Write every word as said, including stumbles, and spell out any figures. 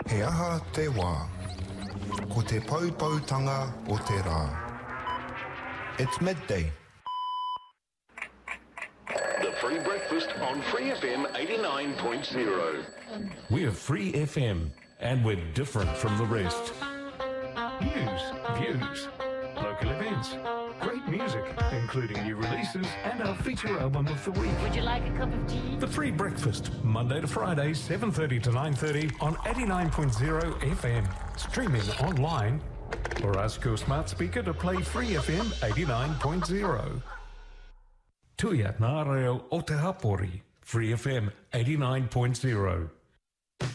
He aha te wā, ko te paupautanga o te rā. It's midday. The Free Breakfast on Free F M eighty-nine point zero. We're Free F M, and we're different from the rest. News, views, local events, great music, including new releases, and our feature album of the week. Would you like a cup of tea? The Free Breakfast, Monday to Friday, seven thirty to nine thirty on eighty-nine point zero F M. Streaming online, or ask your smart speaker to play Free F M eighty-nine point zero. Tuia ngā reo o te hapori, Free F M eighty-nine point zero.